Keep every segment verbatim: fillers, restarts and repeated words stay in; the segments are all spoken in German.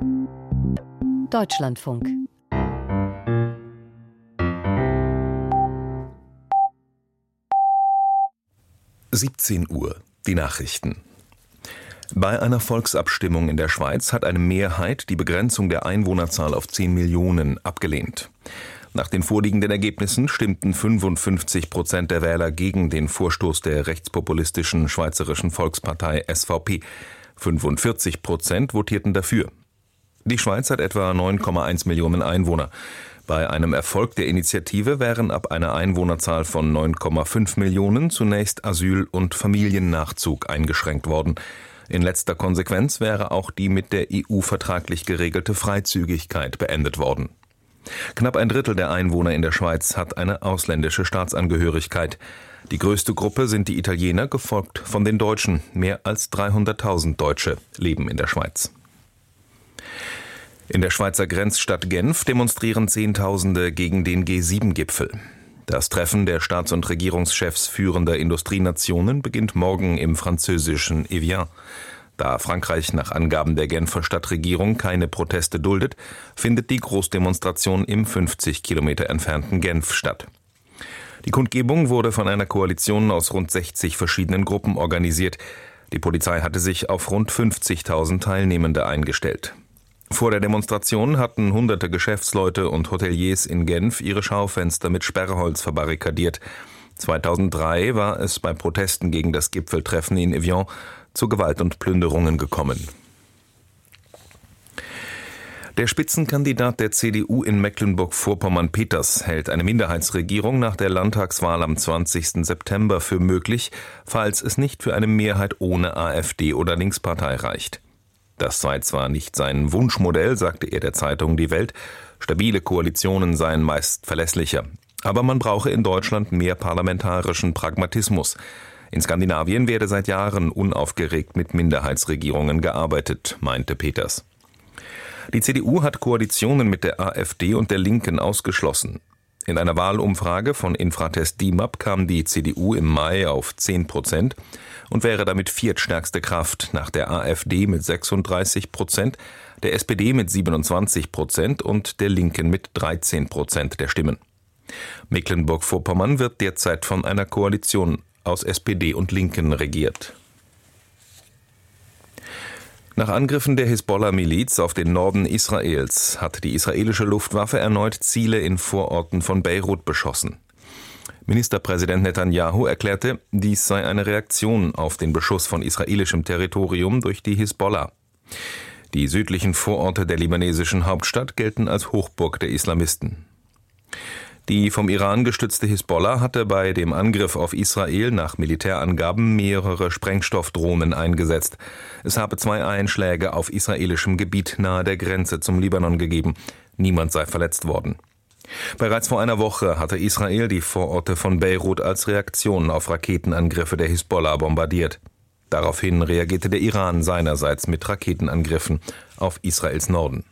Deutschlandfunk. siebzehn Uhr, die Nachrichten. Bei einer Volksabstimmung in der Schweiz hat eine Mehrheit die Begrenzung der Einwohnerzahl auf zehn Millionen abgelehnt. Nach den vorliegenden Ergebnissen stimmten fünfundfünfzig Prozent der Wähler gegen den Vorstoß der rechtspopulistischen Schweizerischen Volkspartei S V P. fünfundvierzig Prozent votierten dafür. Die Schweiz hat etwa neun Komma eins Millionen Einwohner. Bei einem Erfolg der Initiative wären ab einer Einwohnerzahl von neun Komma fünf Millionen zunächst Asyl- und Familiennachzug eingeschränkt worden. In letzter Konsequenz wäre auch die mit der E U vertraglich geregelte Freizügigkeit beendet worden. Knapp ein Drittel der Einwohner in der Schweiz hat eine ausländische Staatsangehörigkeit. Die größte Gruppe sind die Italiener, gefolgt von den Deutschen. Mehr als dreihunderttausend Deutsche leben in der Schweiz. In der Schweizer Grenzstadt Genf demonstrieren Zehntausende gegen den G sieben Gipfel. Das Treffen der Staats- und Regierungschefs führender Industrienationen beginnt morgen im französischen Evian. Da Frankreich nach Angaben der Genfer Stadtregierung keine Proteste duldet, findet die Großdemonstration im fünfzig Kilometer entfernten Genf statt. Die Kundgebung wurde von einer Koalition aus rund sechzig verschiedenen Gruppen organisiert. Die Polizei hatte sich auf rund fünfzigtausend Teilnehmende eingestellt. Vor der Demonstration hatten hunderte Geschäftsleute und Hoteliers in Genf ihre Schaufenster mit Sperrholz verbarrikadiert. zweitausenddrei war es bei Protesten gegen das Gipfeltreffen in Evian zu Gewalt und Plünderungen gekommen. Der Spitzenkandidat der C D U in Mecklenburg-Vorpommern-Peters hält eine Minderheitsregierung nach der Landtagswahl am zwanzigsten September für möglich, falls es nicht für eine Mehrheit ohne AfD oder Linkspartei reicht. Das sei zwar nicht sein Wunschmodell, sagte er der Zeitung Die Welt, stabile Koalitionen seien meist verlässlicher. Aber man brauche in Deutschland mehr parlamentarischen Pragmatismus. In Skandinavien werde seit Jahren unaufgeregt mit Minderheitsregierungen gearbeitet, meinte Peters. Die C D U hat Koalitionen mit der AfD und der Linken ausgeschlossen. In einer Wahlumfrage von Infratest D I M A P kam die C D U im Mai auf zehn Prozent und wäre damit viertstärkste Kraft nach der AfD mit sechsunddreißig Prozent, der S P D mit siebenundzwanzig Prozent und der Linken mit dreizehn Prozent der Stimmen. Mecklenburg-Vorpommern wird derzeit von einer Koalition aus S P D und Linken regiert. Nach Angriffen der Hisbollah-Miliz auf den Norden Israels hat die israelische Luftwaffe erneut Ziele in Vororten von Beirut beschossen. Ministerpräsident Netanyahu erklärte, dies sei eine Reaktion auf den Beschuss von israelischem Territorium durch die Hisbollah. Die südlichen Vororte der libanesischen Hauptstadt gelten als Hochburg der Islamisten. Die vom Iran gestützte Hisbollah hatte bei dem Angriff auf Israel nach Militärangaben mehrere Sprengstoffdrohnen eingesetzt. Es habe zwei Einschläge auf israelischem Gebiet nahe der Grenze zum Libanon gegeben. Niemand sei verletzt worden. Bereits vor einer Woche hatte Israel die Vororte von Beirut als Reaktion auf Raketenangriffe der Hisbollah bombardiert. Daraufhin reagierte der Iran seinerseits mit Raketenangriffen auf Israels Norden.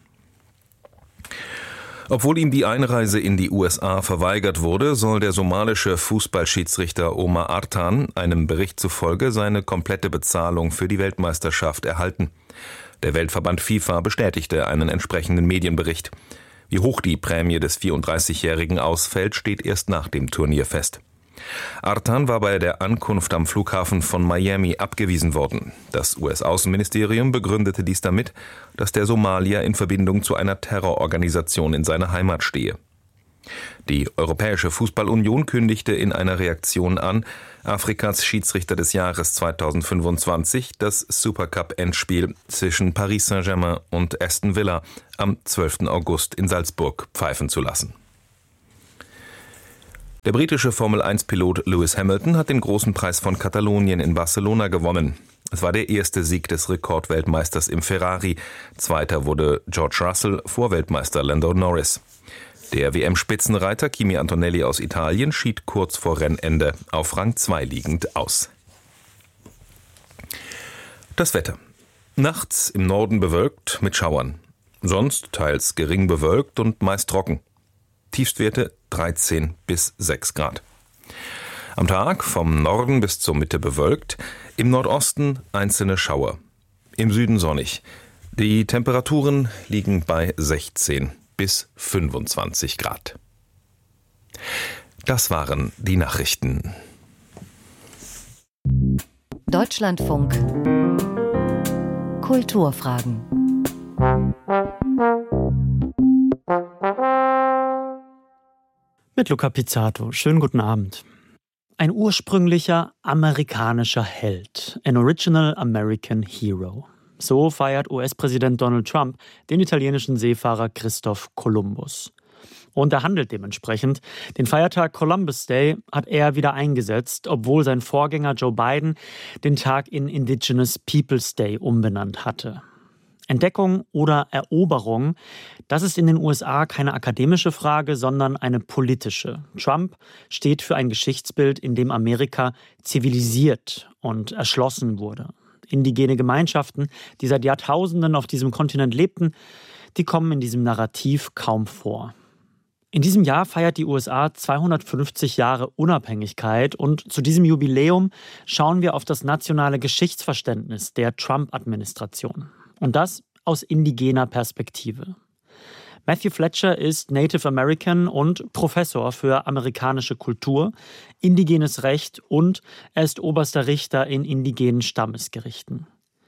Obwohl ihm die Einreise in die U S A verweigert wurde, soll der somalische Fußballschiedsrichter Omar Artan einem Bericht zufolge seine komplette Bezahlung für die Weltmeisterschaft erhalten. Der Weltverband FIFA bestätigte einen entsprechenden Medienbericht. Wie hoch die Prämie des vierunddreißigjährigen ausfällt, steht erst nach dem Turnier fest. Artan war bei der Ankunft am Flughafen von Miami abgewiesen worden. Das U S-Außenministerium begründete dies damit, dass der Somalier in Verbindung zu einer Terrororganisation in seiner Heimat stehe. Die Europäische Fußballunion kündigte in einer Reaktion an, Afrikas Schiedsrichter des Jahres zweitausendfünfundzwanzig das Supercup-Endspiel zwischen Paris Saint-Germain und Aston Villa am zwölften August in Salzburg pfeifen zu lassen. Der britische Formel eins Pilot Lewis Hamilton hat den großen Preis von Katalonien in Barcelona gewonnen. Es war der erste Sieg des Rekordweltmeisters im Ferrari. Zweiter wurde George Russell vor Weltmeister Lando Norris. Der W M-Spitzenreiter Kimi Antonelli aus Italien schied kurz vor Rennende auf Rang zwei liegend aus. Das Wetter. Nachts im Norden bewölkt mit Schauern. Sonst teils gering bewölkt und meist trocken. Tiefstwerte dreizehn bis sechs Grad. Am Tag vom Norden bis zur Mitte bewölkt, im Nordosten einzelne Schauer. Im Süden sonnig. Die Temperaturen liegen bei sechzehn bis fünfundzwanzig Grad. Das waren die Nachrichten. Deutschlandfunk Kulturfragen. Mit Luca Pizzato. Schönen guten Abend. Ein ursprünglicher amerikanischer Held. An Original American Hero. So feiert U S-Präsident Donald Trump den italienischen Seefahrer Christoph Kolumbus. Und er handelt dementsprechend. Den Feiertag Columbus Day hat er wieder eingesetzt, obwohl sein Vorgänger Joe Biden den Tag in Indigenous Peoples Day umbenannt hatte. Entdeckung oder Eroberung, das ist in den U S A keine akademische Frage, sondern eine politische. Trump steht für ein Geschichtsbild, in dem Amerika zivilisiert und erschlossen wurde. Indigene Gemeinschaften, die seit Jahrtausenden auf diesem Kontinent lebten, die kommen in diesem Narrativ kaum vor. In diesem Jahr feiert die U S A zweihundertfünfzig Jahre Unabhängigkeit und zu diesem Jubiläum schauen wir auf das nationale Geschichtsverständnis der Trump-Administration. Und das aus indigener Perspektive. Matthew Fletcher ist Native American und Professor für amerikanische Kultur, indigenes Recht und er ist oberster Richter in indigenen Stammesgerichten.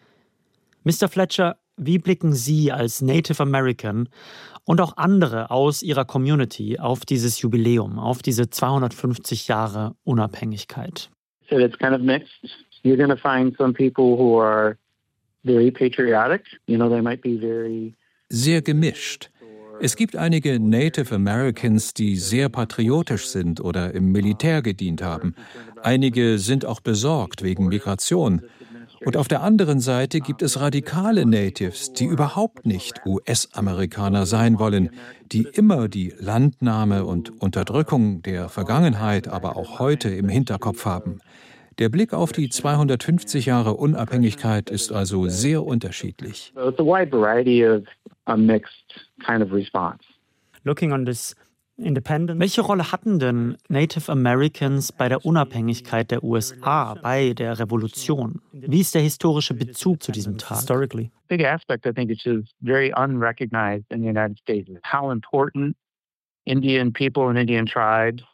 Mister Fletcher, wie blicken Sie als Native American und auch andere aus Ihrer Community auf dieses Jubiläum, auf diese zweihundertfünfzig Jahre Unabhängigkeit? So it's kind of mixed. You're going to find some people who are very patriotic. You know, they might be very Sehr gemischt. Es gibt einige Native Americans, die sehr patriotisch sind oder im Militär gedient haben. Einige sind auch besorgt wegen Migration. Und auf der anderen Seite gibt es radikale Natives, die überhaupt nicht U S-Amerikaner sein wollen, die immer die Landnahme und Unterdrückung der Vergangenheit, aber auch heute im Hinterkopf haben. Der Blick auf die zweihundertfünfzig Jahre Unabhängigkeit ist also sehr unterschiedlich. So it's a wide variety of a mixed kind of response. Looking on this independence. Welche Rolle hatten denn Native Americans bei der Unabhängigkeit der U S A, bei der Revolution? Wie ist der historische Bezug zu diesem Tag? Historically. Big aspect, I think, which is very unrecognized in the United States, is how important Indian people and Indian tribes.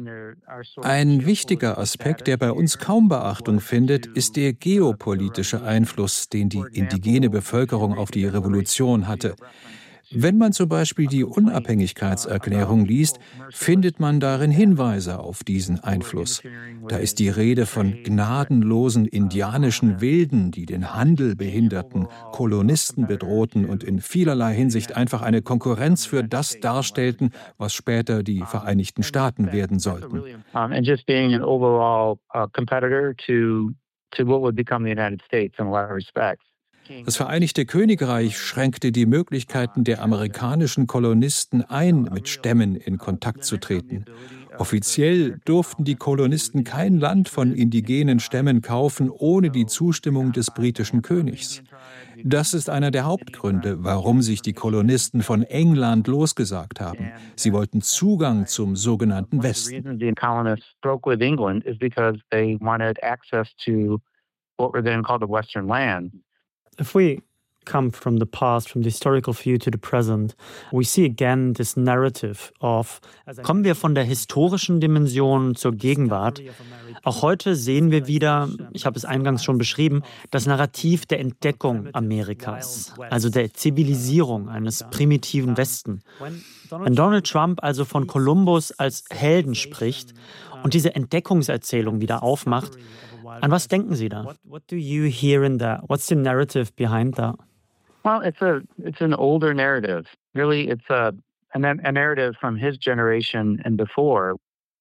Ein wichtiger Aspekt, der bei uns kaum Beachtung findet, ist der geopolitische Einfluss, den die indigene Bevölkerung auf die Revolution hatte. Wenn man zum Beispiel die Unabhängigkeitserklärung liest, findet man darin Hinweise auf diesen Einfluss. Da ist die Rede von gnadenlosen indianischen Wilden, die den Handel behinderten, Kolonisten bedrohten und in vielerlei Hinsicht einfach eine Konkurrenz für das darstellten, was später die Vereinigten Staaten werden sollten. And just being an overall uh, competitor to to what would become the United States in a lot of respects. Das Vereinigte Königreich schränkte die Möglichkeiten der amerikanischen Kolonisten ein, mit Stämmen in Kontakt zu treten. Offiziell durften die Kolonisten kein Land von indigenen Stämmen kaufen, ohne die Zustimmung des britischen Königs. Das ist einer der Hauptgründe, warum sich die Kolonisten von England losgesagt haben. Sie wollten Zugang zum sogenannten Westen. The colonists broke with England is because they wanted access to what were then called the Western land. If we come from the past, from the historical view to the present, we see again this narrative of. Kommen wir von der historischen Dimension zur Gegenwart. Auch heute sehen wir wieder, ich habe es eingangs schon beschrieben, das Narrativ der Entdeckung Amerikas, also der Zivilisierung eines primitiven Westen. Wenn Donald Trump also von Kolumbus als Helden spricht und diese Entdeckungserzählung wieder aufmacht, an was denken Sie da? What, what do you hear in that? What's the narrative behind that? Well, it's a it's an older narrative. Really, it's a a, a narrative from his generation and before.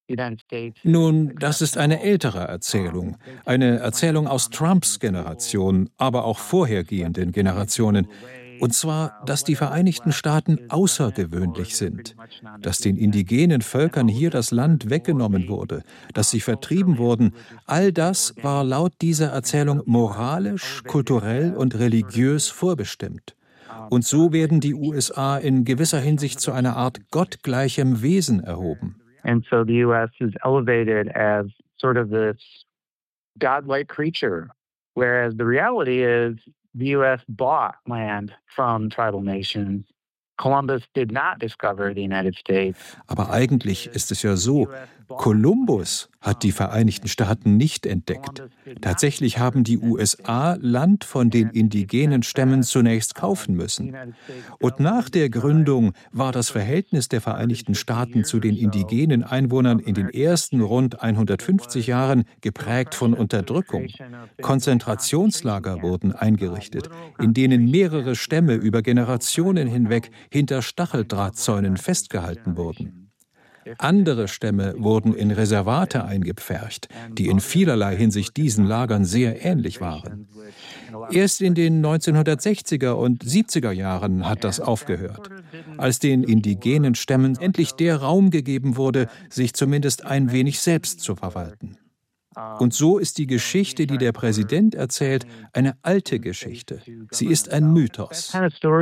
Nun, das ist eine ältere Erzählung, eine Erzählung aus Trumps Generation, aber auch vorhergehenden Generationen. Und zwar, dass die Vereinigten Staaten außergewöhnlich sind, dass den indigenen Völkern hier das Land weggenommen wurde, dass sie vertrieben wurden. All das war laut dieser Erzählung moralisch, kulturell und religiös vorbestimmt. Und so werden die U S A in gewisser Hinsicht zu einer Art gottgleichem Wesen erhoben. And so the U S is elevated as sort of this godlike creature, whereas the reality is the U S bought land from tribal nations. Columbus did not discover the United States. Aber eigentlich ist es ja so, Kolumbus hat die Vereinigten Staaten nicht entdeckt. Tatsächlich haben die U S A Land von den indigenen Stämmen zunächst kaufen müssen. Und nach der Gründung war das Verhältnis der Vereinigten Staaten zu den indigenen Einwohnern in den ersten rund hundertfünfzig Jahren geprägt von Unterdrückung. Konzentrationslager wurden eingerichtet, in denen mehrere Stämme über Generationen hinweg hinter Stacheldrahtzäunen festgehalten wurden. Andere Stämme wurden in Reservate eingepfercht, die in vielerlei Hinsicht diesen Lagern sehr ähnlich waren. Erst in den neunzehnhundertsechziger und siebziger Jahren hat das aufgehört, als den indigenen Stämmen endlich der Raum gegeben wurde, sich zumindest ein wenig selbst zu verwalten. Und so ist die Geschichte, die der Präsident erzählt, eine alte Geschichte. Sie ist ein Mythos.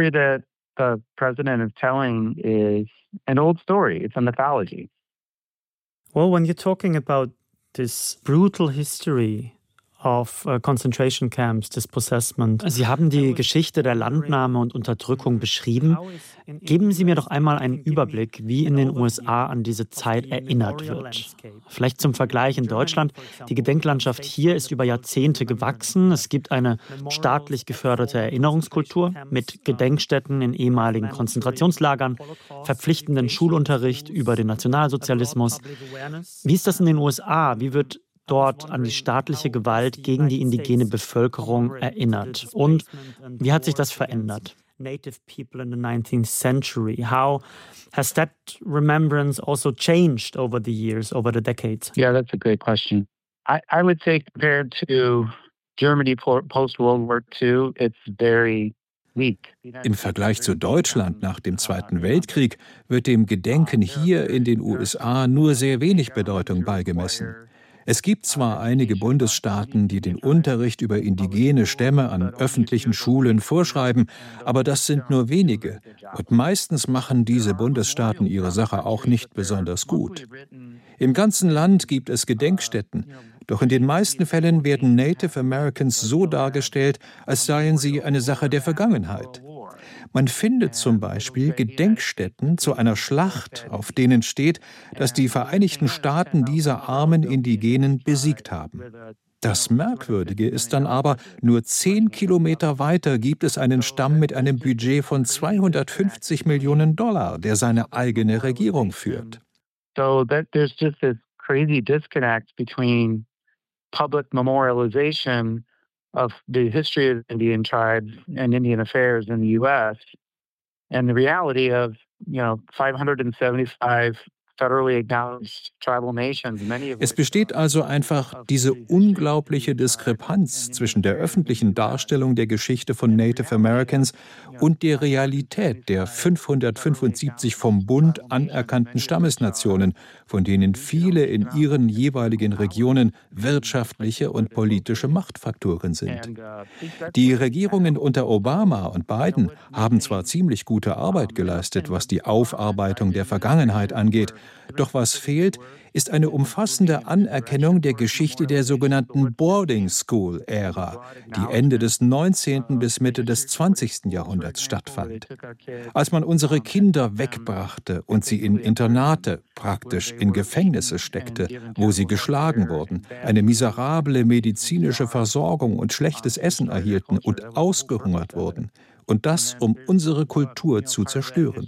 The president is telling is an old story. It's a mythology. Well, when you're talking about this brutal history of uh, concentration camps, dispossessment. Sie haben die Geschichte der Landnahme und Unterdrückung beschrieben. Geben Sie mir doch einmal einen Überblick, wie in den U S A an diese Zeit erinnert wird. Vielleicht zum Vergleich in Deutschland. Die Gedenklandschaft hier ist über Jahrzehnte gewachsen. Es gibt eine staatlich geförderte Erinnerungskultur mit Gedenkstätten in ehemaligen Konzentrationslagern, verpflichtenden Schulunterricht über den Nationalsozialismus. Wie ist das in den U S A? Wie wird dort an die staatliche Gewalt gegen die indigene Bevölkerung erinnert? Und wie hat sich das verändert? Native people in the nineteenth century. How has that remembrance also changed over the years, over the decades? Yeah, that's a great question. I, I would say compared to Germany post-World War Two, it's very weak. Im Vergleich zu Deutschland nach dem Zweiten Weltkrieg wird dem Gedenken hier in den U S A nur sehr wenig Bedeutung beigemessen. Es gibt zwar einige Bundesstaaten, die den Unterricht über indigene Stämme an öffentlichen Schulen vorschreiben, aber das sind nur wenige. Und meistens machen diese Bundesstaaten ihre Sache auch nicht besonders gut. Im ganzen Land gibt es Gedenkstätten, doch in den meisten Fällen werden Native Americans so dargestellt, als seien sie eine Sache der Vergangenheit. Man findet zum Beispiel Gedenkstätten zu einer Schlacht, auf denen steht, dass die Vereinigten Staaten diese armen Indigenen besiegt haben. Das Merkwürdige ist dann aber, nur zehn Kilometer weiter gibt es einen Stamm mit einem Budget von zweihundertfünfzig Millionen Dollar, der seine eigene Regierung führt. So that there's just this crazy disconnect between public memorialization of the history of Indian tribes and Indian affairs in the U S and the reality of, you know, five hundred seventy-five federally acknowledged tribal nations. Es besteht also einfach diese unglaubliche Diskrepanz zwischen der öffentlichen Darstellung der Geschichte von Native Americans und der Realität der fünfhundertfünfundsiebzig vom Bund anerkannten Stammesnationen, von denen viele in ihren jeweiligen Regionen wirtschaftliche und politische Machtfaktoren sind. Die Regierungen unter Obama und Biden haben zwar ziemlich gute Arbeit geleistet, was die Aufarbeitung der Vergangenheit angeht, doch was fehlt, ist eine umfassende Anerkennung der Geschichte der sogenannten Boarding School-Ära, die Ende des neunzehnten bis Mitte des zwanzigsten Jahrhunderts stattfand. Als man unsere Kinder wegbrachte und sie in Internate, praktisch in Gefängnisse steckte, wo sie geschlagen wurden, eine miserable medizinische Versorgung und schlechtes Essen erhielten und ausgehungert wurden. Und das, um unsere Kultur zu zerstören.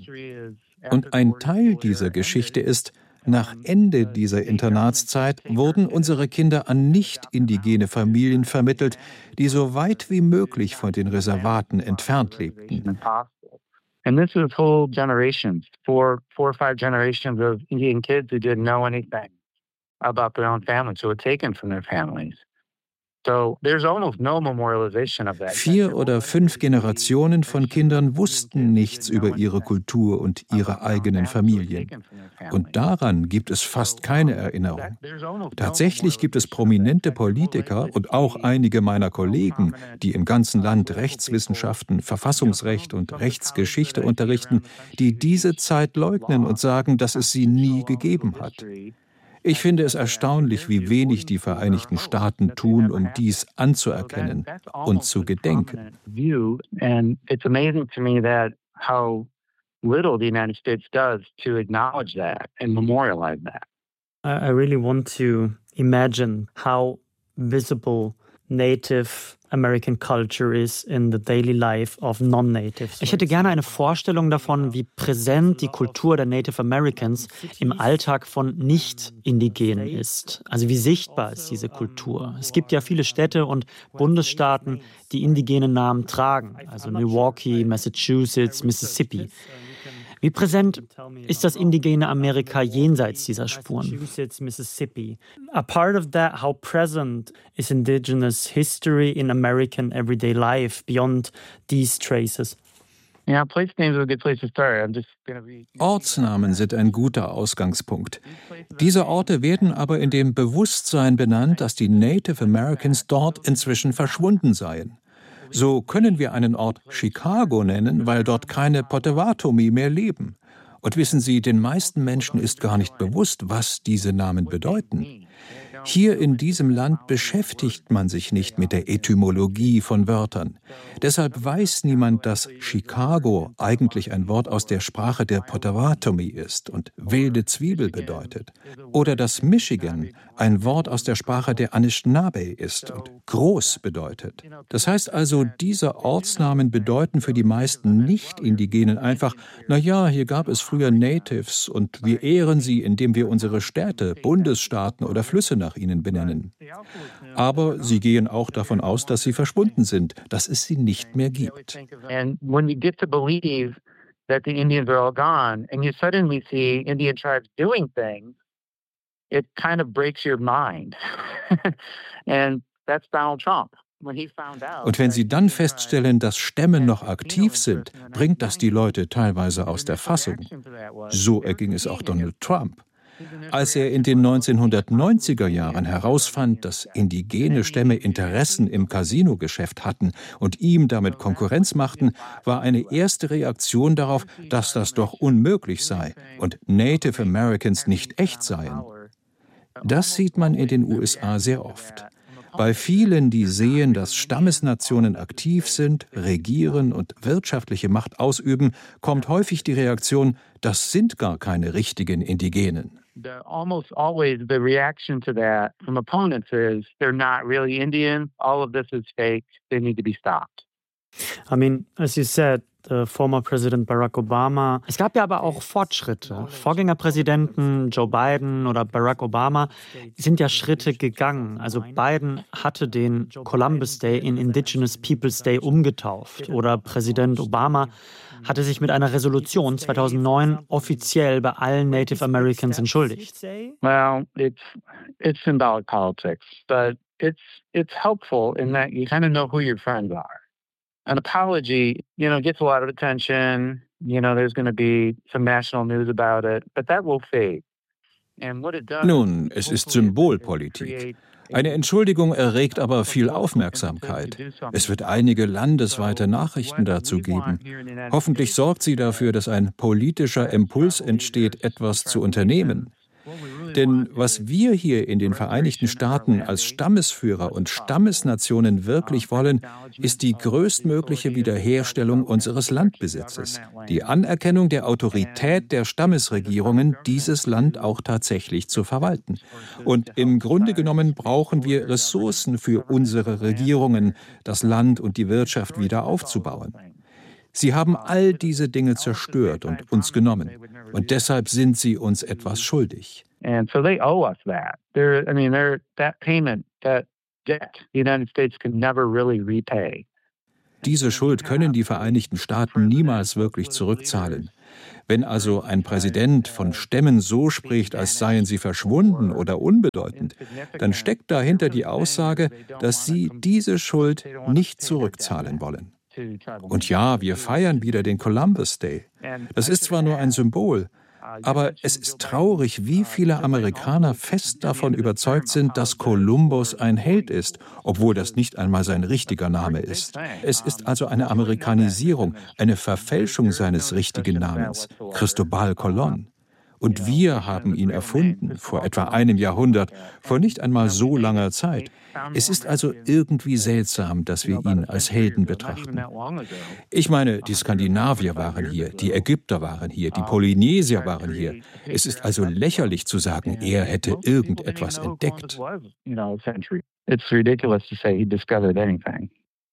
Und ein Teil dieser Geschichte ist, nach Ende dieser Internatszeit wurden unsere Kinder an nicht-indigene Familien vermittelt, die so weit wie möglich von den Reservaten entfernt lebten. And this is whole generations, four, four or five generations of Indian kids who didn't know anything about their own families, who were taken from their families. Vier oder fünf Generationen von Kindern wussten nichts über ihre Kultur und ihre eigenen Familien. Und daran gibt es fast keine Erinnerung. Tatsächlich gibt es prominente Politiker und auch einige meiner Kollegen, die im ganzen Land Rechtswissenschaften, Verfassungsrecht und Rechtsgeschichte unterrichten, die diese Zeit leugnen und sagen, dass es sie nie gegeben hat. Ich finde es erstaunlich, wie wenig die Vereinigten Staaten tun, um dies anzuerkennen und zu gedenken. Little the United States does to acknowledge that and memorialize that. I really want to imagine how visible Native American culture is in the daily life of non-natives. Ich hätte gerne eine Vorstellung davon, wie präsent die Kultur der Native Americans im Alltag von Nicht-Indigenen ist. Also wie sichtbar ist diese Kultur? Es gibt ja viele Städte und Bundesstaaten, die indigene Namen tragen, also Milwaukee, Massachusetts, Mississippi. Wie präsent ist das indigene Amerika jenseits dieser Spuren? Mississippi. A part of that, how present is indigenous history in American everyday life beyond these traces? Yeah, place names are a good place to start. I'm just gonna be... Ortsnamen sind ein guter Ausgangspunkt. Diese Orte werden aber in dem Bewusstsein benannt, dass die Native Americans dort inzwischen verschwunden seien. So können wir einen Ort Chicago nennen, weil dort keine Potawatomi mehr leben. Und wissen Sie, den meisten Menschen ist gar nicht bewusst, was diese Namen bedeuten. Hier in diesem Land beschäftigt man sich nicht mit der Etymologie von Wörtern. Deshalb weiß niemand, dass Chicago eigentlich ein Wort aus der Sprache der Potawatomi ist und wilde Zwiebel bedeutet. Oder dass Michigan ein Wort aus der Sprache der Anishinaabe ist und groß bedeutet. Das heißt also, diese Ortsnamen bedeuten für die meisten Nicht-Indigenen einfach, naja, hier gab es früher Natives und wir ehren sie, indem wir unsere Städte, Bundesstaaten oder Flüsse nach ihnen benennen. Aber sie gehen auch davon aus, dass sie verschwunden sind, dass es sie nicht mehr gibt. And when you get to believe that the Indians are all gone and you suddenly see Indian tribes doing things, it kind of breaks your mind. And that's Donald Trump. Und wenn Sie dann feststellen, dass Stämme noch aktiv sind, bringt das die Leute teilweise aus der Fassung. So erging es auch Donald Trump. Als er in den neunzehnhundertneunziger Jahren herausfand, dass indigene Stämme Interessen im Casino-Geschäft hatten und ihm damit Konkurrenz machten, war eine erste Reaktion darauf, dass das doch unmöglich sei und Native Americans nicht echt seien. Das sieht man in den U S A sehr oft. Bei vielen, die sehen, dass Stammesnationen aktiv sind, regieren und wirtschaftliche Macht ausüben, kommt häufig die Reaktion, das sind gar keine richtigen Indigenen. The, almost always the reaction to that from opponents is they're not really Indian. All of this is fake. They need to be stopped. I mean, as you said, the former President Barack Obama. Es gab ja aber auch Fortschritte. Vorgängerpräsidenten Joe Biden oder Barack Obama sind ja Schritte gegangen. Also Biden hatte den Columbus Day in Indigenous Peoples Day umgetauft. Oder Präsident Obama hatte sich mit einer Resolution zweitausendneun offiziell bei allen Native Americans entschuldigt. Well, it's it's symbolic politics, but it's it's helpful in that you kind of know who your friends are. An apology, you know, gets a lot of attention. You know, there's going to be some national news about it, but that will fade. And what it does. Nun, es ist Symbolpolitik. Eine Entschuldigung erregt aber viel Aufmerksamkeit. Es wird einige landesweite Nachrichten dazu geben. Hoffentlich sorgt sie dafür, dass ein politischer Impuls entsteht, etwas zu unternehmen. Denn was wir hier in den Vereinigten Staaten als Stammesführer und Stammesnationen wirklich wollen, ist die größtmögliche Wiederherstellung unseres Landbesitzes, die Anerkennung der Autorität der Stammesregierungen, dieses Land auch tatsächlich zu verwalten. Und im Grunde genommen brauchen wir Ressourcen für unsere Regierungen, das Land und die Wirtschaft wieder aufzubauen. Sie haben all diese Dinge zerstört und uns genommen. Und deshalb sind sie uns etwas schuldig. And so they owe us that. They're, I mean, they're, that payment, that debt, the United States can never really repay. Diese Schuld können die Vereinigten Staaten niemals wirklich zurückzahlen. Wenn also ein Präsident von Stämmen so spricht, als seien sie verschwunden oder unbedeutend, dann steckt dahinter die Aussage, dass sie diese Schuld nicht zurückzahlen wollen. Und ja, wir feiern wieder den Columbus Day. Das ist zwar nur ein Symbol, aber es ist traurig, wie viele Amerikaner fest davon überzeugt sind, dass Kolumbus ein Held ist, obwohl das nicht einmal sein richtiger Name ist. Es ist also eine Amerikanisierung, eine Verfälschung seines richtigen Namens, Cristobal Colón. Und wir haben ihn erfunden, vor etwa einem Jahrhundert, vor nicht einmal so langer Zeit. Es ist also irgendwie seltsam, dass wir ihn als Helden betrachten. Ich meine, die Skandinavier waren hier, die Ägypter waren hier, die Polynesier waren hier. Es ist also lächerlich zu sagen, er hätte irgendetwas entdeckt. It's ridiculous to say he discovered anything.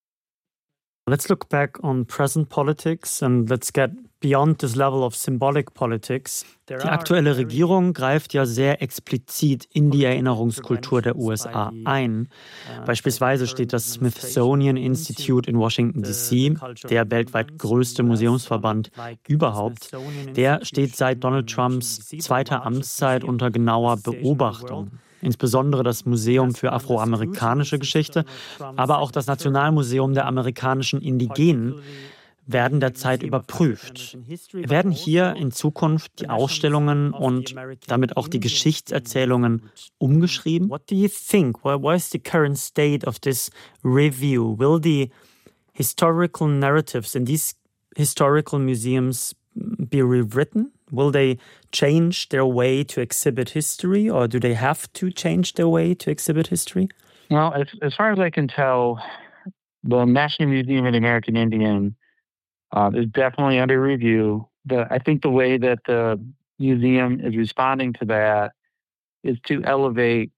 Let's look back on present politics and let's get beyond this level of symbolic politics. Die aktuelle Regierung greift ja sehr explizit in die Erinnerungskultur der U S A ein. Beispielsweise steht das Smithsonian Institute in Washington D C, der weltweit größte Museumsverband überhaupt, der steht seit Donald Trumps zweiter Amtszeit unter genauer Beobachtung. Insbesondere das Museum für afroamerikanische Geschichte, aber auch das Nationalmuseum der amerikanischen Indigenen werden derzeit überprüft. Werden hier in Zukunft die Ausstellungen und damit auch die Geschichtserzählungen umgeschrieben? What do you think? What is the current state of this review? Will the historical narratives in these historical museums be rewritten? Will they change their way to exhibit history, or do they have to change their way to exhibit history? Well, as, as far as I can tell, the National Museum of the American Indian uh, is definitely under review. The, I think the way that the museum is responding to that is to elevate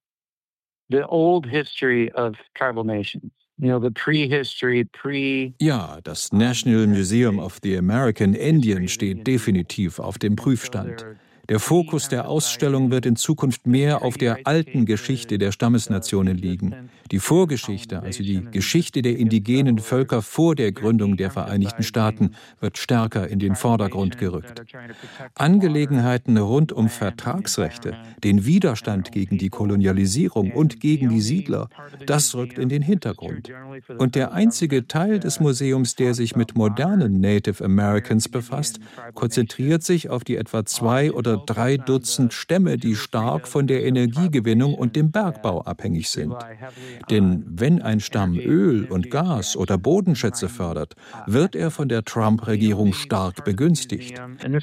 the old history of tribal nations. You know, the prehistory, pre Ja, das National Museum of the American Indian steht definitiv auf dem Prüfstand. Der Fokus der Ausstellung wird in Zukunft mehr auf der alten Geschichte der Stammesnationen liegen. Die Vorgeschichte, also die Geschichte der indigenen Völker vor der Gründung der Vereinigten Staaten, wird stärker in den Vordergrund gerückt. Angelegenheiten rund um Vertragsrechte, den Widerstand gegen die Kolonialisierung und gegen die Siedler, das rückt in den Hintergrund. Und der einzige Teil des Museums, der sich mit modernen Native Americans befasst, konzentriert sich auf die etwa zwei oder drei Dutzend Stämme, die stark von der Energiegewinnung und dem Bergbau abhängig sind. Denn wenn ein Stamm Öl und Gas oder Bodenschätze fördert, wird er von der Trump-Regierung stark begünstigt.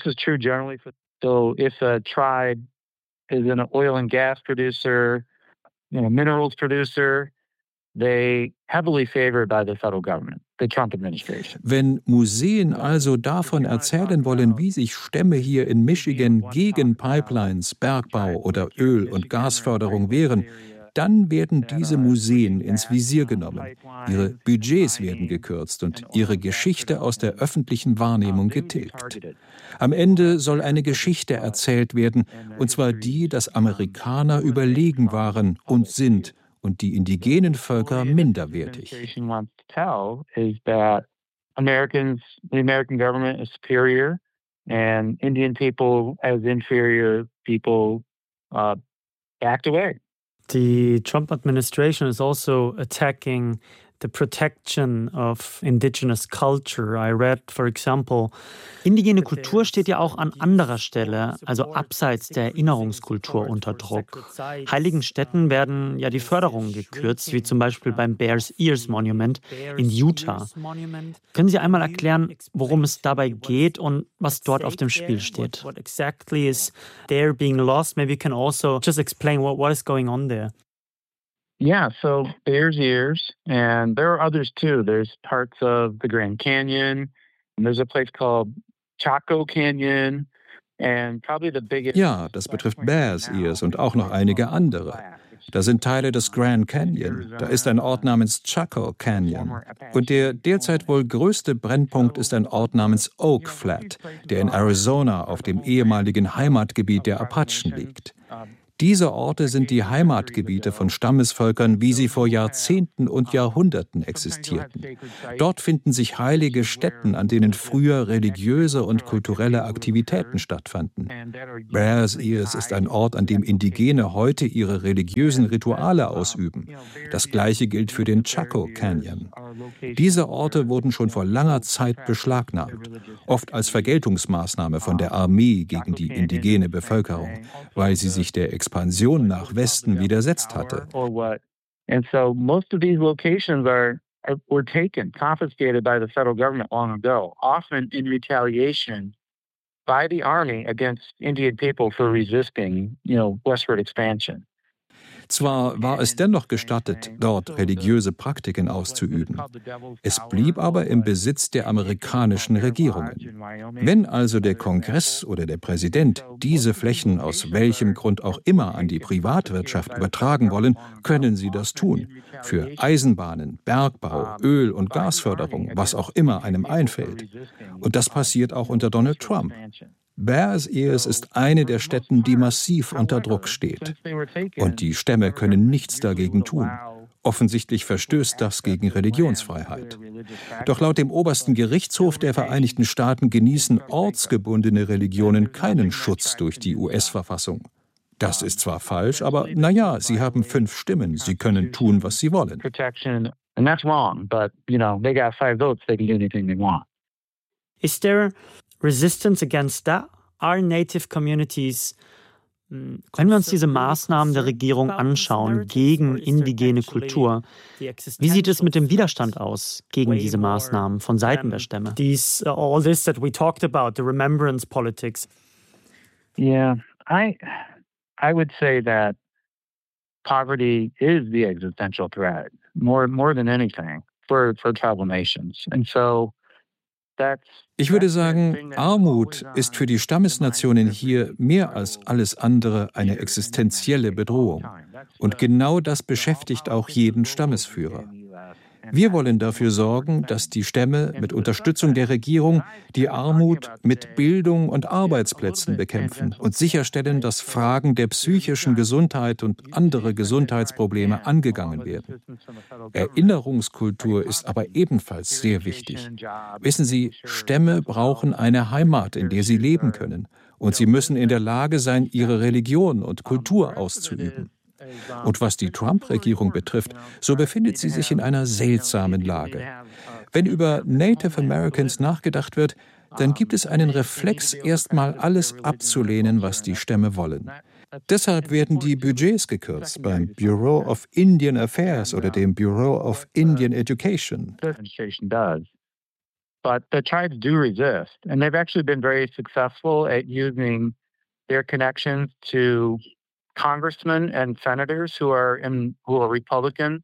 So if a tribe is an oil and gas producer, you know, minerals producer, they heavily favored by the federal government, the Trump administration. Wenn Museen also davon erzählen wollen, wie sich Stämme hier in Michigan gegen Pipelines, Bergbau oder Öl- und Gasförderung wehren, dann werden diese Museen ins Visier genommen. Ihre Budgets werden gekürzt und ihre Geschichte aus der öffentlichen Wahrnehmung getilgt. Am Ende soll eine Geschichte erzählt werden, und zwar die, dass Amerikaner überlegen waren und sind und die indigenen Völker minderwertig. Americans, the American government is superior, and Indian people as inferior people uh, act away. The Trump administration is also attacking the protection of indigenous culture. I read, for example, indigene Kultur steht ja auch an anderer Stelle, also abseits der Erinnerungskultur unter Druck. Heiligen Städten werden ja die Förderungen gekürzt, wie zum Beispiel beim Bears Ears Monument in Utah. Können Sie einmal erklären, worum es dabei geht und was dort auf dem Spiel steht? What exactly is there being lost? Maybe you can also just explain what, what is going on there. Yeah, so Bears Ears, and there are others too. There's parts of the Grand Canyon, and there's a place called Chaco Canyon, and probably the biggest... Ja, das betrifft Bears Ears und auch noch einige andere. Da sind Teile des Grand Canyon, da ist ein Ort namens Chaco Canyon. Und der derzeit wohl größte Brennpunkt ist ein Ort namens Oak Flat, der in Arizona auf dem ehemaligen Heimatgebiet der Apachen liegt. Diese Orte sind die Heimatgebiete von Stammesvölkern, wie sie vor Jahrzehnten und Jahrhunderten existierten. Dort finden sich heilige Stätten, an denen früher religiöse und kulturelle Aktivitäten stattfanden. Bears Ears ist ein Ort, an dem Indigene heute ihre religiösen Rituale ausüben. Das Gleiche gilt für den Chaco Canyon. Diese Orte wurden schon vor langer Zeit beschlagnahmt, oft als Vergeltungsmaßnahme von der Armee gegen die indigene Bevölkerung, weil sie sich der Expansion nach Westen widersetzt hatte. And so most of these locations are, are were taken, confiscated by the federal government long ago, often in retaliation by the army against Indian people for resisting, you know, westward expansion. Zwar war es dennoch gestattet, dort religiöse Praktiken auszuüben. Es blieb aber im Besitz der amerikanischen Regierungen. Wenn also der Kongress oder der Präsident diese Flächen aus welchem Grund auch immer an die Privatwirtschaft übertragen wollen, können sie das tun. Für Eisenbahnen, Bergbau, Öl- und Gasförderung, was auch immer einem einfällt. Und das passiert auch unter Donald Trump. Bears Ears ist eine der Städten, die massiv unter Druck steht. Und die Stämme können nichts dagegen tun. Offensichtlich verstößt das gegen Religionsfreiheit. Doch laut dem obersten Gerichtshof der Vereinigten Staaten genießen ortsgebundene Religionen keinen Schutz durch die U S-Verfassung. Das ist zwar falsch, aber naja, sie haben fünf Stimmen. Sie können tun, was sie wollen. Is there resistance against that? Are native communities, wenn wir uns diese Maßnahmen der Regierung anschauen gegen indigene Kultur, wie sieht es mit dem Widerstand aus gegen diese Maßnahmen von Seiten der Stämme? These, uh, all this that we talked about, the remembrance politics. Yeah, I, I would say that poverty is the existential threat more, more than anything for, for tribal nations, and so. Ich würde sagen, Armut ist für die Stammesnationen hier mehr als alles andere eine existenzielle Bedrohung. Und genau das beschäftigt auch jeden Stammesführer. Wir wollen dafür sorgen, dass die Stämme mit Unterstützung der Regierung die Armut mit Bildung und Arbeitsplätzen bekämpfen und sicherstellen, dass Fragen der psychischen Gesundheit und andere Gesundheitsprobleme angegangen werden. Erinnerungskultur ist aber ebenfalls sehr wichtig. Wissen Sie, Stämme brauchen eine Heimat, in der sie leben können. Und sie müssen in der Lage sein, ihre Religion und Kultur auszuüben. Und was die Trump-Regierung betrifft, so befindet sie sich in einer seltsamen Lage. Wenn über Native Americans nachgedacht wird, dann gibt es einen Reflex, erstmal alles abzulehnen, was die Stämme wollen. Deshalb werden die Budgets gekürzt beim Bureau of Indian Affairs oder dem Bureau of Indian Education. But the tribes do resist, and they've actually been very successful at using their connections to congressmen and senators who are in, who are Republican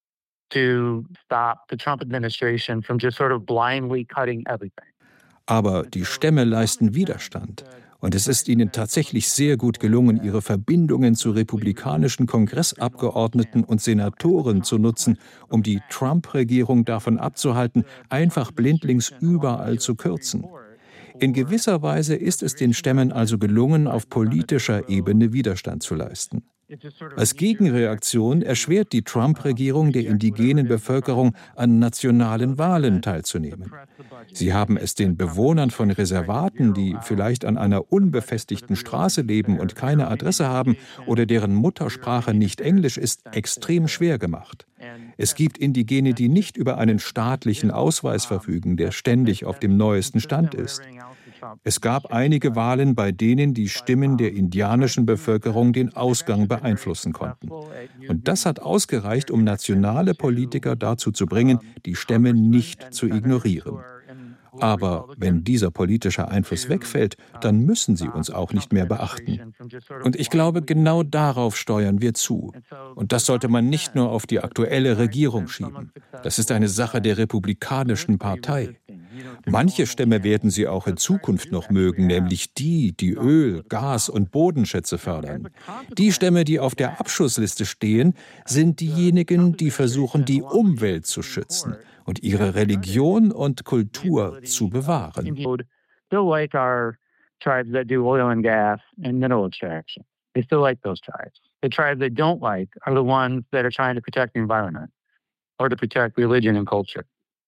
to stop the Trump administration from just sort of blindly cutting everything. Aber die Stämme leisten Widerstand. Und es ist ihnen tatsächlich sehr gut gelungen, ihre Verbindungen zu republikanischen Kongressabgeordneten und Senatoren zu nutzen, um die Trump-Regierung davon abzuhalten, einfach blindlings überall zu kürzen. In gewisser Weise ist es den Stämmen also gelungen, auf politischer Ebene Widerstand zu leisten. Als Gegenreaktion erschwert die Trump-Regierung der indigenen Bevölkerung, an nationalen Wahlen teilzunehmen. Sie haben es den Bewohnern von Reservaten, die vielleicht an einer unbefestigten Straße leben und keine Adresse haben oder deren Muttersprache nicht Englisch ist, extrem schwer gemacht. Es gibt Indigene, die nicht über einen staatlichen Ausweis verfügen, der ständig auf dem neuesten Stand ist. Es gab einige Wahlen, bei denen die Stimmen der indianischen Bevölkerung den Ausgang beeinflussen konnten. Und das hat ausgereicht, um nationale Politiker dazu zu bringen, die Stämme nicht zu ignorieren. Aber wenn dieser politische Einfluss wegfällt, dann müssen sie uns auch nicht mehr beachten. Und ich glaube, genau darauf steuern wir zu. Und das sollte man nicht nur auf die aktuelle Regierung schieben. Das ist eine Sache der Republikanischen Partei. Manche Stämme werden sie auch in Zukunft noch mögen, nämlich die, die Öl, Gas und Bodenschätze fördern. Die Stämme, die auf der Abschussliste stehen, sind diejenigen, die versuchen, die Umwelt zu schützen und ihre Religion und Kultur zu bewahren. Still like our tribes that do oil and gas and mineral extraction. They still like those tribes. The tribes they don't like are the ones that are trying to protect the environment or to protect religion and culture.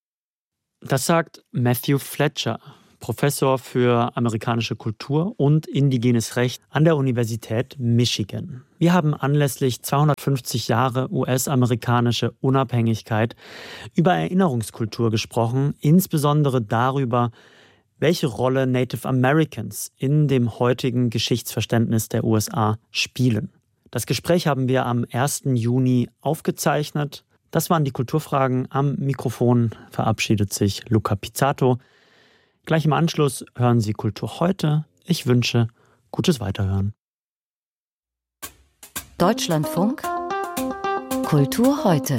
Das sagt Matthew Fletcher, Professor für amerikanische Kultur und indigenes Recht an der Universität Michigan. Wir haben anlässlich zweihundertfünfzig Jahre U S-amerikanische Unabhängigkeit über Erinnerungskultur gesprochen, insbesondere darüber, welche Rolle Native Americans in dem heutigen Geschichtsverständnis der U S A spielen. Das Gespräch haben wir am ersten Juni aufgezeichnet. Das waren die Kulturfragen. Am Mikrofon verabschiedet sich Luca Pizzato. Gleich im Anschluss hören Sie Kultur heute. Ich wünsche gutes Weiterhören. Deutschlandfunk Kultur heute.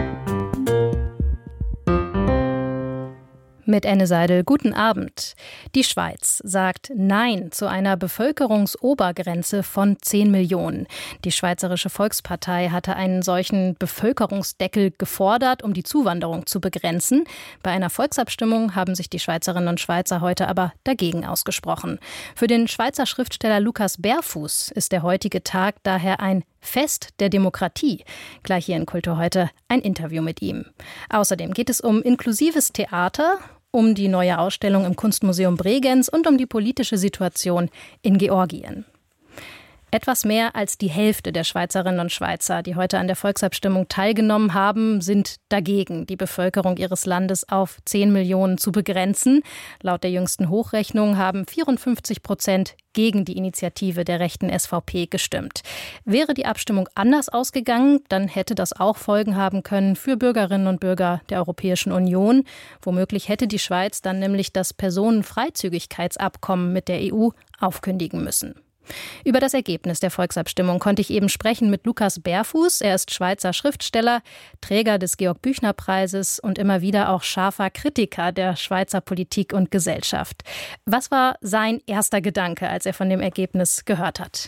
Mit Anne Seidel, guten Abend. Die Schweiz sagt Nein zu einer Bevölkerungsobergrenze von zehn Millionen. Die Schweizerische Volkspartei hatte einen solchen Bevölkerungsdeckel gefordert, um die Zuwanderung zu begrenzen. Bei einer Volksabstimmung haben sich die Schweizerinnen und Schweizer heute aber dagegen ausgesprochen. Für den Schweizer Schriftsteller Lukas Berfuß ist der heutige Tag daher ein Fest der Demokratie. Gleich hier in Kultur heute ein Interview mit ihm. Außerdem geht es um inklusives Theater, um die neue Ausstellung im Kunstmuseum Bregenz und um die politische Situation in Georgien. Etwas mehr als die Hälfte der Schweizerinnen und Schweizer, die heute an der Volksabstimmung teilgenommen haben, sind dagegen, die Bevölkerung ihres Landes auf zehn Millionen zu begrenzen. Laut der jüngsten Hochrechnung haben vierundfünfzig Prozent gegen die Initiative der rechten S V P gestimmt. Wäre die Abstimmung anders ausgegangen, dann hätte das auch Folgen haben können für Bürgerinnen und Bürger der Europäischen Union. Womöglich hätte die Schweiz dann nämlich das Personenfreizügigkeitsabkommen mit der E U aufkündigen müssen. Über das Ergebnis der Volksabstimmung konnte ich eben sprechen mit Lukas Berfuß. Er ist Schweizer Schriftsteller, Träger des Georg-Büchner-Preises und immer wieder auch scharfer Kritiker der Schweizer Politik und Gesellschaft. Was war sein erster Gedanke, als er von dem Ergebnis gehört hat?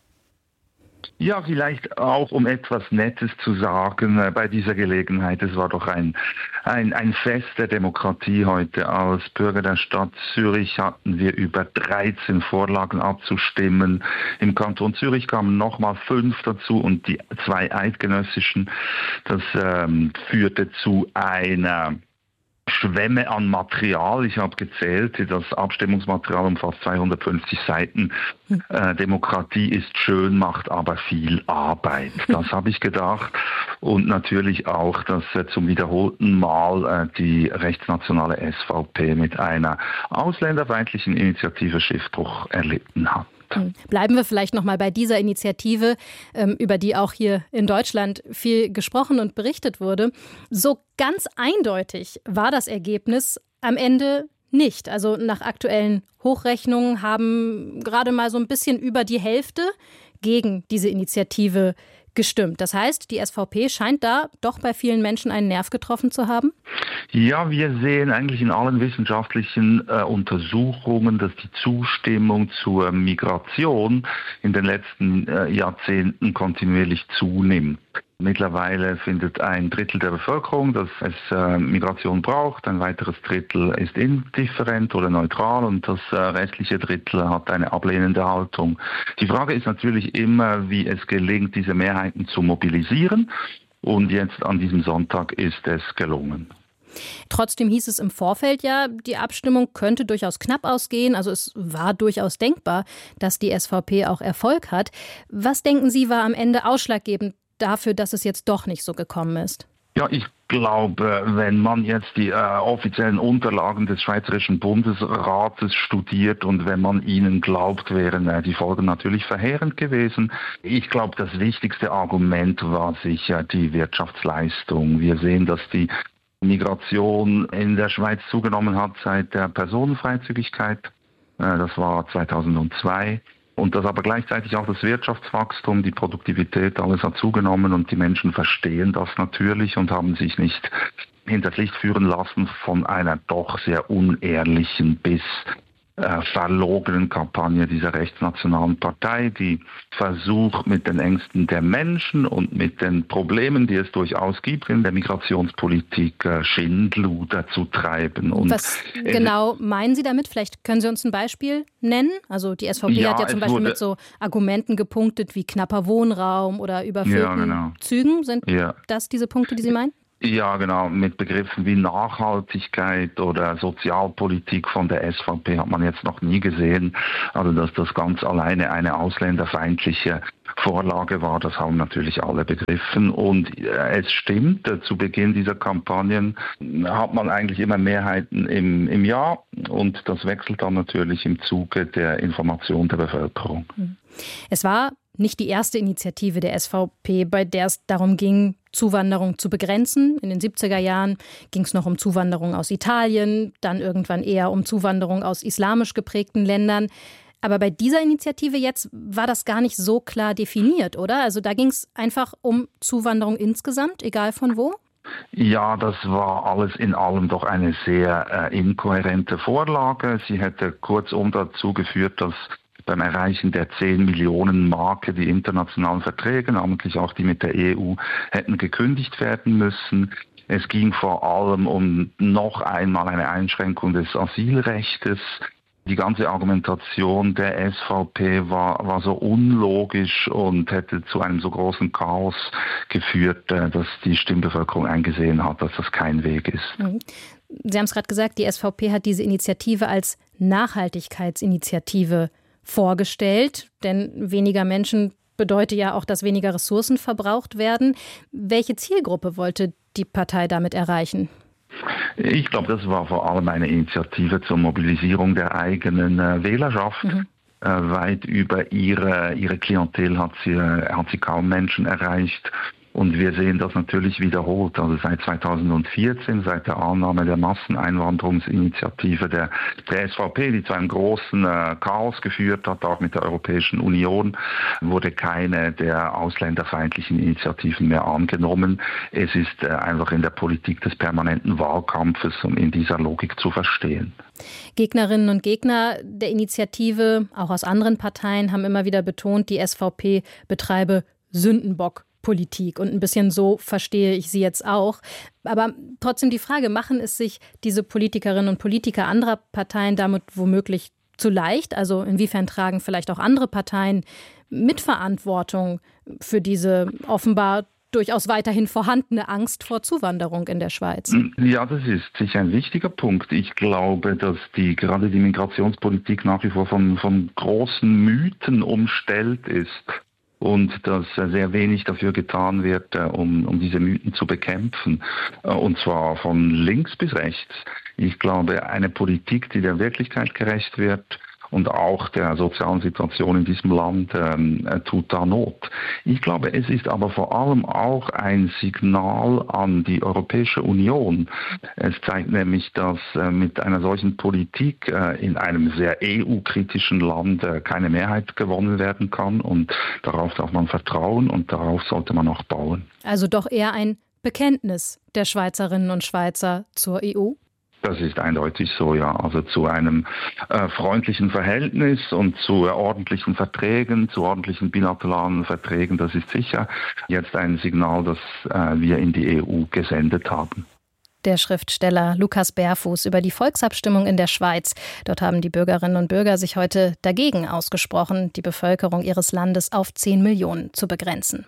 Ja, vielleicht auch, um etwas Nettes zu sagen äh, bei dieser Gelegenheit. Es war doch ein, ein, ein Fest der Demokratie heute. Als Bürger der Stadt Zürich hatten wir über dreizehn Vorlagen abzustimmen. Im Kanton Zürich kamen nochmal fünf dazu und die zwei eidgenössischen. Das ähm, führte zu einer Schwemme an Material. Ich habe gezählt, das Abstimmungsmaterial umfasst zweihundertfünfzig Seiten. Äh, Demokratie ist schön, macht aber viel Arbeit. Das habe ich gedacht. Und natürlich auch, dass äh, zum wiederholten Mal äh, die rechtsnationale S V P mit einer ausländerfeindlichen Initiative Schiffbruch erlitten hat. Bleiben wir vielleicht noch mal bei dieser Initiative, über die auch hier in Deutschland viel gesprochen und berichtet wurde. So ganz eindeutig war das Ergebnis am Ende nicht. Also nach aktuellen Hochrechnungen haben gerade mal so ein bisschen über die Hälfte gegen diese Initiative gestimmt. Das heißt, die S V P scheint da doch bei vielen Menschen einen Nerv getroffen zu haben? Ja, wir sehen eigentlich in allen wissenschaftlichen äh, Untersuchungen, dass die Zustimmung zur Migration in den letzten äh, Jahrzehnten kontinuierlich zunimmt. Mittlerweile findet ein Drittel der Bevölkerung, dass es äh, Migration braucht. Ein weiteres Drittel ist indifferent oder neutral und das äh, restliche Drittel hat eine ablehnende Haltung. Die Frage ist natürlich immer, wie es gelingt, diese Mehrheiten zu mobilisieren. Und jetzt an diesem Sonntag ist es gelungen. Trotzdem hieß es im Vorfeld ja, die Abstimmung könnte durchaus knapp ausgehen. Also es war durchaus denkbar, dass die S V P auch Erfolg hat. Was denken Sie, war am Ende ausschlaggebend dafür, dass es jetzt doch nicht so gekommen ist? Ja, ich glaube, wenn man jetzt die äh, offiziellen Unterlagen des Schweizerischen Bundesrates studiert und wenn man ihnen glaubt, wären äh, die Folgen natürlich verheerend gewesen. Ich glaube, das wichtigste Argument war sicher die Wirtschaftsleistung. Wir sehen, dass die Migration in der Schweiz zugenommen hat seit der Personenfreizügigkeit. Äh, das war zweitausendzwei. Und dass aber gleichzeitig auch das Wirtschaftswachstum, die Produktivität, alles hat zugenommen und die Menschen verstehen das natürlich und haben sich nicht hinters Licht führen lassen von einer doch sehr unehrlichen bis äh, verlogenen Kampagne dieser rechtsnationalen Partei, die versucht mit den Ängsten der Menschen und mit den Problemen, die es durchaus gibt in der Migrationspolitik, äh, Schindluder zu treiben. Und was genau meinen Sie damit? Vielleicht können Sie uns ein Beispiel nennen? Also die S V P ja, hat ja zum Beispiel mit so Argumenten gepunktet wie knapper Wohnraum oder überfüllten ja, genau. Zügen. Sind ja. das diese Punkte, die Sie meinen? Ja, genau. Mit Begriffen wie Nachhaltigkeit oder Sozialpolitik von der S V P hat man jetzt noch nie gesehen. Also, dass das ganz alleine eine ausländerfeindliche Vorlage war. Das haben natürlich alle begriffen. Und es stimmt, zu Beginn dieser Kampagnen hat man eigentlich immer Mehrheiten im, im Ja. Und das wechselt dann natürlich im Zuge der Information der Bevölkerung. Es war nicht die erste Initiative der S V P, bei der es darum ging, Zuwanderung zu begrenzen. In den siebziger Jahren ging es noch um Zuwanderung aus Italien, dann irgendwann eher um Zuwanderung aus islamisch geprägten Ländern. Aber bei dieser Initiative jetzt war das gar nicht so klar definiert, oder? Also da ging es einfach um Zuwanderung insgesamt, egal von wo? Ja, das war alles in allem doch eine sehr äh, inkohärente Vorlage. Sie hätte kurzum dazu geführt, dass beim Erreichen der zehn Millionen Marke die internationalen Verträge, namentlich auch die mit der E U, hätten gekündigt werden müssen. Es ging vor allem um noch einmal eine Einschränkung des Asylrechtes. Die ganze Argumentation der S V P war, war so unlogisch und hätte zu einem so großen Chaos geführt, dass die Stimmbevölkerung eingesehen hat, dass das kein Weg ist. Mhm. Sie haben es gerade gesagt, die S V P hat diese Initiative als Nachhaltigkeitsinitiative vorgestellt, denn weniger Menschen bedeutet ja auch, dass weniger Ressourcen verbraucht werden. Welche Zielgruppe wollte die Partei damit erreichen? Ich glaube, das war vor allem eine Initiative zur Mobilisierung der eigenen äh, Wählerschaft. Mhm. Äh, weit über ihre, ihre Klientel hat sie, äh, hat sie kaum Menschen erreicht. Und wir sehen das natürlich wiederholt. Also seit zweitausendvierzehn, seit der Annahme der Masseneinwanderungsinitiative der, der S V P, die zu einem großen äh, Chaos geführt hat, auch mit der Europäischen Union, wurde keine der ausländerfeindlichen Initiativen mehr angenommen. Es ist äh, einfach in der Politik des permanenten Wahlkampfes, um in dieser Logik zu verstehen. Gegnerinnen und Gegner der Initiative, auch aus anderen Parteien, haben immer wieder betont, die S V P betreibe Sündenbock Politik. Und ein bisschen so verstehe ich sie jetzt auch. Aber trotzdem die Frage, machen es sich diese Politikerinnen und Politiker anderer Parteien damit womöglich zu leicht? Also inwiefern tragen vielleicht auch andere Parteien Mitverantwortung für diese offenbar durchaus weiterhin vorhandene Angst vor Zuwanderung in der Schweiz? Ja, das ist sicher ein wichtiger Punkt. Ich glaube, dass die gerade die Migrationspolitik nach wie vor von, von großen Mythen umstellt ist. Und dass sehr wenig dafür getan wird, um, um diese Mythen zu bekämpfen. Und zwar von links bis rechts. Ich glaube, eine Politik, die der Wirklichkeit gerecht wird und auch der sozialen Situation in diesem Land ähm, tut da Not. Ich glaube, es ist aber vor allem auch ein Signal an die Europäische Union. Es zeigt nämlich, dass äh, mit einer solchen Politik äh, in einem sehr E U-kritischen Land äh, keine Mehrheit gewonnen werden kann. Und darauf darf man vertrauen und darauf sollte man auch bauen. Also doch eher ein Bekenntnis der Schweizerinnen und Schweizer zur E U? Das ist eindeutig so, ja. Also zu einem äh, freundlichen Verhältnis und zu ordentlichen Verträgen, zu ordentlichen bilateralen Verträgen, das ist sicher jetzt ein Signal, das äh, wir in die E U gesendet haben. Der Schriftsteller Lukas Berfuß über die Volksabstimmung in der Schweiz. Dort haben die Bürgerinnen und Bürger sich heute dagegen ausgesprochen, die Bevölkerung ihres Landes auf zehn Millionen zu begrenzen.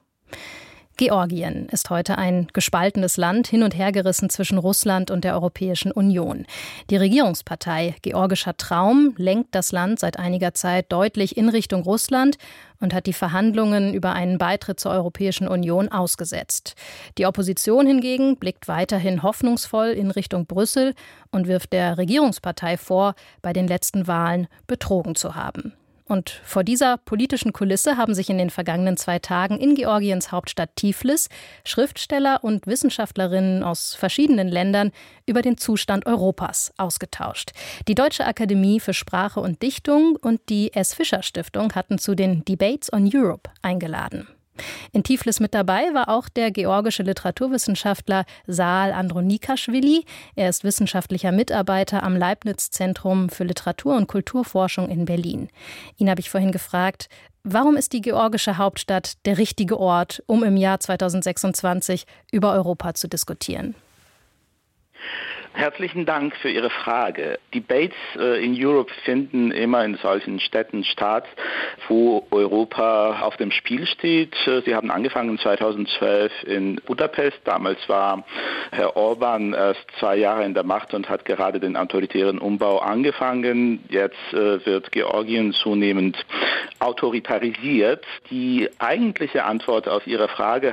Georgien ist heute ein gespaltenes Land, hin und her gerissen zwischen Russland und der Europäischen Union. Die Regierungspartei Georgischer Traum lenkt das Land seit einiger Zeit deutlich in Richtung Russland und hat die Verhandlungen über einen Beitritt zur Europäischen Union ausgesetzt. Die Opposition hingegen blickt weiterhin hoffnungsvoll in Richtung Brüssel und wirft der Regierungspartei vor, bei den letzten Wahlen betrogen zu haben. Und vor dieser politischen Kulisse haben sich in den vergangenen zwei Tagen in Georgiens Hauptstadt Tiflis Schriftsteller und Wissenschaftlerinnen aus verschiedenen Ländern über den Zustand Europas ausgetauscht. Die Deutsche Akademie für Sprache und Dichtung und die S. Fischer Stiftung hatten zu den Debates on Europe eingeladen. In Tiflis mit dabei war auch der georgische Literaturwissenschaftler Saal Andronikaschwili. Er ist wissenschaftlicher Mitarbeiter am Leibniz-Zentrum für Literatur- und Kulturforschung in Berlin. Ihn habe ich vorhin gefragt, warum ist die georgische Hauptstadt der richtige Ort, um im Jahr zweitausendsechsundzwanzig über Europa zu diskutieren? Herzlichen Dank für Ihre Frage. Debates äh, in Europe finden immer in solchen Städten statt, wo Europa auf dem Spiel steht. Sie haben angefangen zweitausendzwölf in Budapest. Damals war Herr Orban erst zwei Jahre in der Macht und hat gerade den autoritären Umbau angefangen. Jetzt äh, wird Georgien zunehmend autoritarisiert. Die eigentliche Antwort auf Ihre Frage